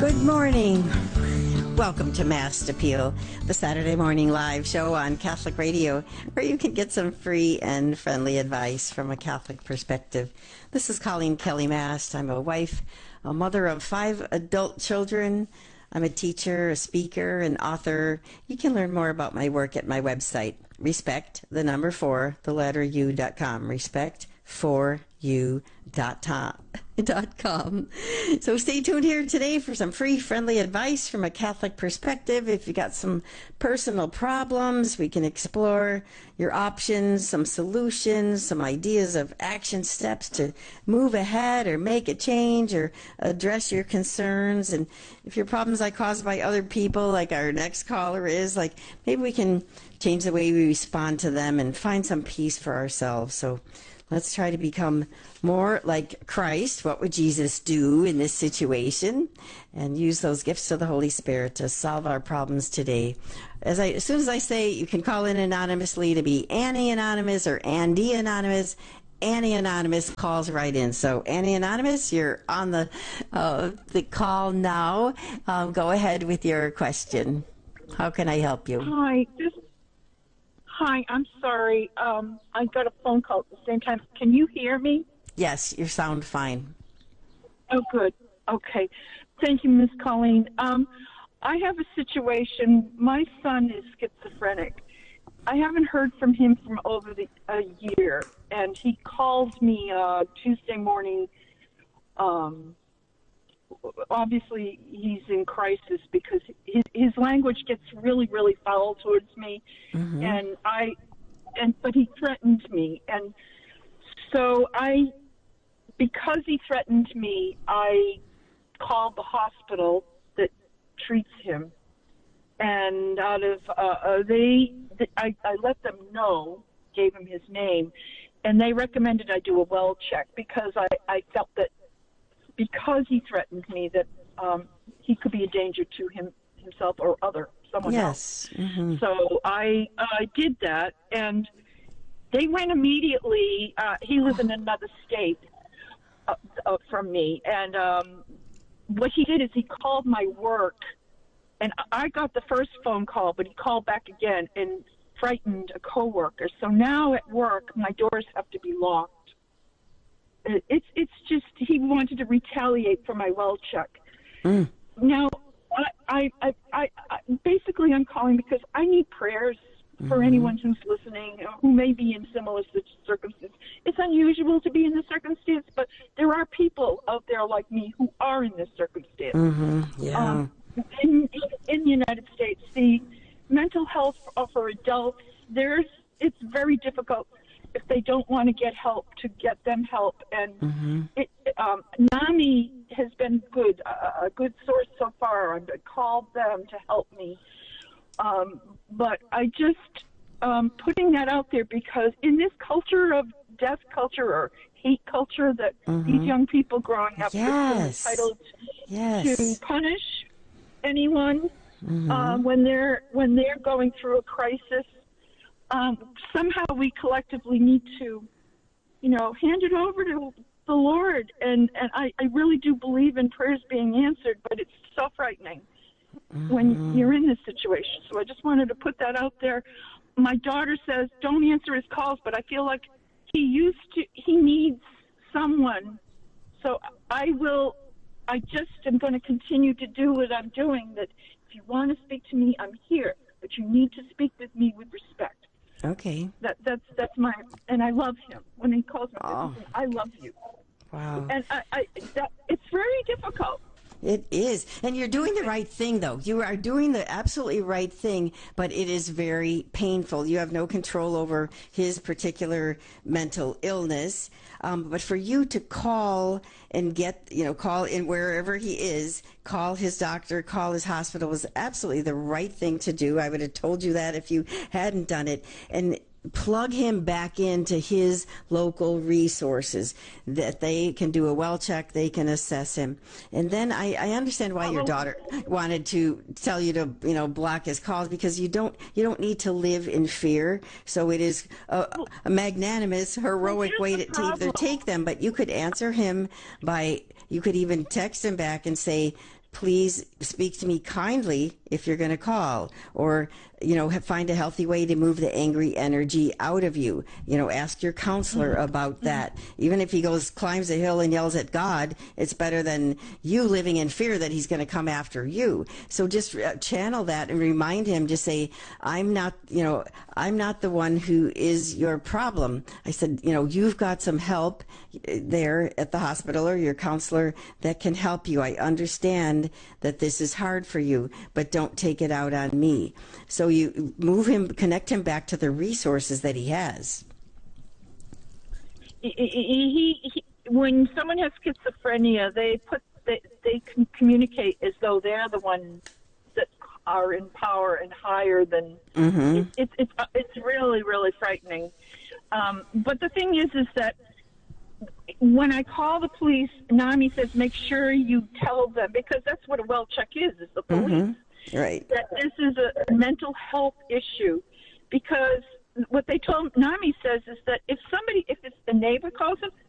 Good morning. Welcome to Mass Appeal, the Saturday morning live show on Catholic Radio, where you can get some free and friendly advice from a Catholic perspective. This is Colleen Kelly Mast. I'm a wife, a mother of 5 adult children. I'm a teacher, a speaker, an author. You can learn more about my work at my website, respect4u.com. respect4u.com. So stay tuned here today for some free, friendly advice from a Catholic perspective. If you got some personal problems, we can explore your options, some solutions, some ideas of action steps to move ahead or make a change or address your concerns. And if your problems are caused by other people, like our next caller is, like maybe we can change the way we respond to them and find some peace for ourselves. So let's try to become more like Christ. What would Jesus do in this situation? And use those gifts of the Holy Spirit to solve our problems today. As soon as I say, you can call in anonymously to be Annie Anonymous or Andy Anonymous. Annie Anonymous calls right in. So Annie Anonymous, you're on the call now. Go ahead with your question. How can I help you? Hi, I'm sorry. I got a phone call at the same time. Can you hear me? Yes, you sound fine. Oh, good. Okay. Thank you, Miss Colleen. I have a situation. My son is schizophrenic. I haven't heard from him from over a year, and he calls me Tuesday morning. Obviously, he's in crisis because his language gets really, really foul towards me, but he threatened me, and so because he threatened me, I called the hospital that treats him, and out of I let them know, gave him his name, and they recommended I do a well check because I felt that because he threatened me that he could be a danger to himself or someone else. Mm-hmm. So I did that, and they went immediately. He lives in another state from me, and what he did is he called my work, and I got the first phone call, but he called back again and frightened a coworker. So now at work, my doors have to be locked. It's just he wanted to retaliate for my well check. Now, I basically I'm calling because I need prayers for anyone who's listening who may be in similar circumstances. It's unusual to be in this circumstance, but there are people out there like me who are in this circumstance. Yeah. In the United States, the mental health for adults, it's very difficult if they don't want to get help, to get them help. And NAMI has been a good source so far. I've called them to help me. But I just putting that out there because in this culture of death culture or hate culture that these young people growing up feel entitled to punish anyone when they're going through a crisis. Somehow we collectively need to, hand it over to the Lord. And I really do believe in prayers being answered, but it's so frightening when you're in this situation. So I just wanted to put that out there. My daughter says, don't answer his calls, but I feel like he needs someone. So I just am going to continue to do what I'm doing, that if you want to speak to me, I'm here, but you need to speak with me with respect. Okay. That's my, and I love him. When he calls me, I love you. Wow. And it's very difficult. It is. And you're doing the right thing, though. You are doing the absolutely right thing, but it is very painful. You have no control over his particular mental illness. But for you to call and call in wherever he is, call his doctor, call his hospital was absolutely the right thing to do. I would have told you that if you hadn't done it. And plug him back into his local resources, that they can do a well check, they can assess him. And then I understand why your daughter wanted to tell you to, block his calls, because you don't need to live in fear. So it is a magnanimous, heroic way to either take them, but you could answer him you could even text him back and say, please speak to me kindly if you're going to call, or, find a healthy way to move the angry energy out of you. Ask your counselor about that. Even if he climbs a hill and yells at God, it's better than you living in fear that he's going to come after you. So just channel that and remind him, just say, I'm not the one who is your problem. I said, you've got some help there at the hospital, or your counselor that can help you. I understand that this is hard for you, but don't take it out on me. So you connect him back to the resources that he has. When someone has schizophrenia, they can communicate as though they're the ones that are in power and higher than. It's really, really frightening. But the thing is that when I call the police, NAMI says, make sure you tell them, because that's what a well check is the police. Right. That this is a mental health issue, because what they told NAMI says is that if a neighbor calls them,